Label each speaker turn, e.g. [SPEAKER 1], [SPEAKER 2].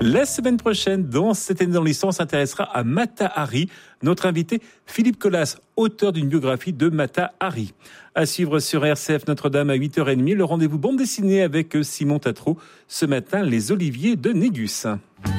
[SPEAKER 1] La semaine prochaine, dans Cette année dans l'histoire, on s'intéressera à Mata Hari. Notre invité, Philippe Collas, auteur d'une biographie de Mata Hari. À suivre sur RCF Notre-Dame à 8h30, le rendez-vous bande dessinée avec Simon Tatro. Ce matin, les Oliviers de Négus.